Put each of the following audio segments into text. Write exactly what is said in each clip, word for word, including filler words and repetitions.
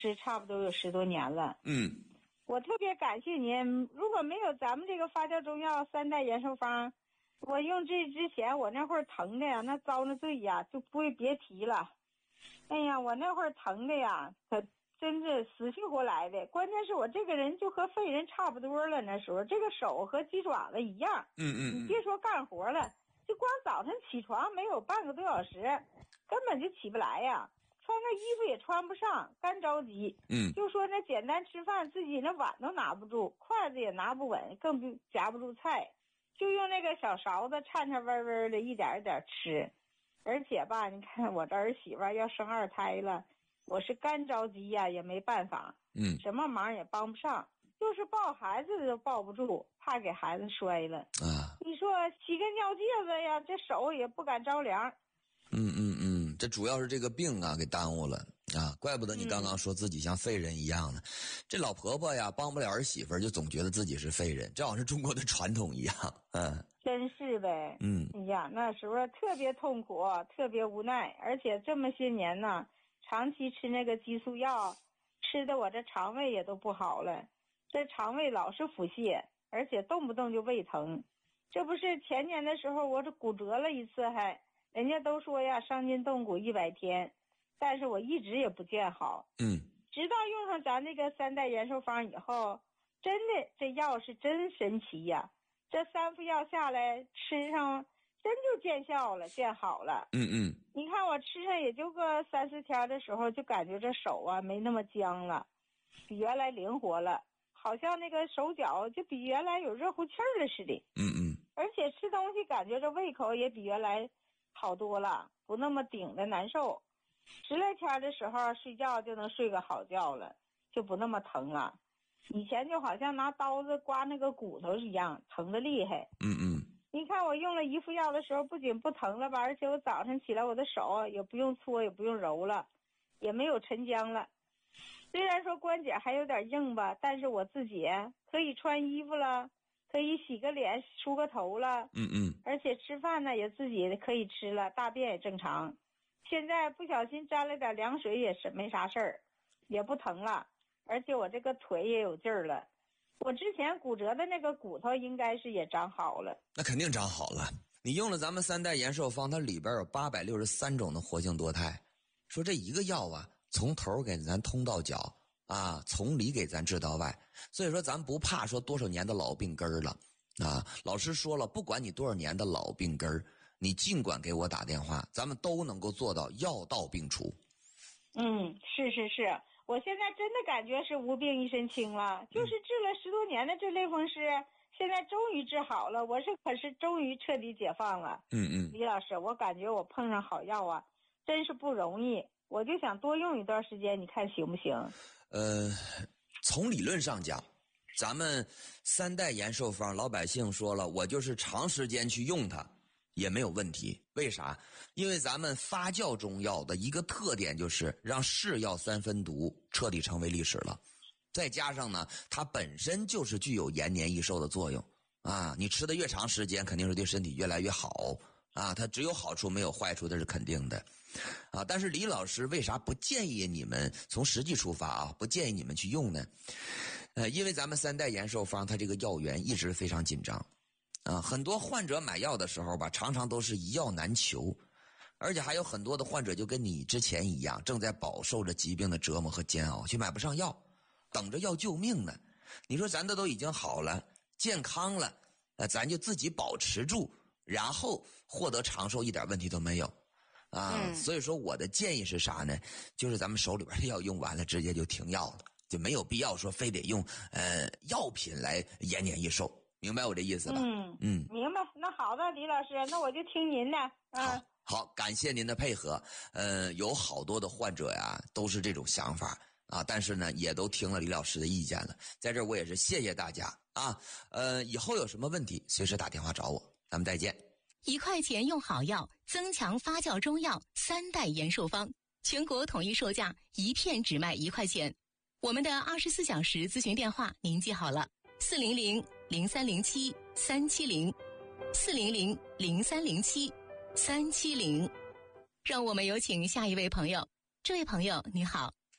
是差不多有十多年了。 嗯， 我特别感谢您，如果没有咱们这个发酵中药三代延寿方，我用这之前我那会儿疼的呀，那遭那罪呀就不会别提了。哎呀，我那会儿疼的呀，可真是死去活来的。关键是我这个人就和废人差不多了，那时候这个手和鸡爪子一样。 嗯嗯， 你别说干活了，就光早晨起床没有半个多小时，根本就起不来呀。穿个衣服也穿不上，干着急。 嗯， 就说那简单吃饭，自己那碗都拿不住，筷子也拿不稳，更不夹不住菜，就用那个小勺子颤颤巍巍的一点一点吃。而且吧，你看我这儿媳妇要生二胎了，我是干着急呀，也没办法， 嗯， 什么忙也帮不上，就是抱孩子都抱不住，怕给孩子摔了啊。 你说洗个尿介子呀，这手也不敢着凉。 嗯嗯嗯，这主要是这个病啊给耽误了啊，怪不得你刚刚说自己像废人一样呢。嗯、这老婆婆呀帮不了儿媳妇，就总觉得自己是废人，这好像是中国的传统一样。嗯， 真是呗。 嗯， 哎呀，那时候特别痛苦，特别无奈，而且这么些年呢，长期吃那个激素药，吃的我这肠胃也都不好了，这肠胃老是腹泻，而且动不动就胃疼。这不是前年的时候我这骨折了一次还。人家都说呀，伤筋动骨一百天，但是我一直也不见好。 嗯， 直到用上咱这个三代延寿方以后，真的这药是真神奇呀！这三副药下来吃上，真就见效了，见好了。 嗯嗯， 你看我吃上也就个三四天的时候，就感觉这手啊没那么僵了，比原来灵活了，好像那个手脚就比原来有热乎气儿了似的。 嗯嗯， 而且吃东西感觉这胃口也比原来好多了，不那么顶的难受。十来天的时候睡觉就能睡个好觉了，就不那么疼了。以前就好像拿刀子刮那个骨头一样，疼得厉害。 嗯嗯， 你看我用了一副药的时候，不仅不疼了吧，而且我早上起来我的手也不用搓，也不用揉了，也没有沉僵了。虽然说关节还有点硬吧，但是我自己可以穿衣服了，可以洗个脸梳个头了。 嗯嗯， 而且吃饭呢也自己可以吃了，大便也正常。现在不小心沾了点凉水也是没啥事儿，也不疼了，而且我这个腿也有劲儿了。我之前骨折的那个骨头应该是也长好了。 那肯定长好了。你用了咱们三代延寿方，它里边有八百六十三种的活性多肽，说这一个药啊，从头给咱通到脚啊，从里给咱治到外，所以说咱不怕说多少年的老病根儿了啊。老师说了，不管你多少年的老病根儿，你尽管给我打电话，咱们都能够做到药到病除。 嗯，是是是，我现在真的感觉是无病一身轻了，就是治了十多年的这类风湿，现在终于治好了，我是可是终于彻底解放了。 嗯嗯， 李老师，我感觉我碰上好药啊，真是不容易，我就想多用一段时间，你看行不行？ 呃，从理论上讲，咱们三代延寿方，老百姓说了，我就是长时间去用它也没有问题。为啥？因为咱们发酵中药的一个特点就是让是药三分毒彻底成为历史了，再加上呢，它本身就是具有延年益寿的作用啊！你吃的越长时间，肯定是对身体越来越好啊！它只有好处没有坏处，这是肯定的啊！但是李老师为啥不建议你们从实际出发啊？不建议你们去用呢？呃，因为咱们三代延寿方它这个药源一直非常紧张啊，很多患者买药的时候吧，常常都是一药难求，而且还有很多的患者就跟你之前一样，正在饱受着疾病的折磨和煎熬，却买不上药，等着要救命呢。你说咱的都已经好了，健康了，呃，咱就自己保持住，然后获得长寿，一点问题都没有啊。 嗯、 所以说我的建议是啥呢？就是咱们手里边的药用完了，直接就停药了，就没有必要说非得用呃药品来延年益寿。明白我这意思吧？ 嗯嗯， 明白。那好的，李老师，那我就听您的。嗯、 好，好，感谢您的配合。呃，有好多的患者呀，都是这种想法啊，但是呢，也都听了李老师的意见了。在这儿我也是谢谢大家啊。呃，以后有什么问题，随时打电话找我。咱们再见。 一块钱用好药，增强发酵中药三代延寿方，全国统一售价，一片只卖一块钱。我们的二十四小时咨询电话您记好了。四零零零三零七三七零，四零零零三零七三七零。让我们有请下一位朋友。这位朋友你好。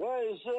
喂，是。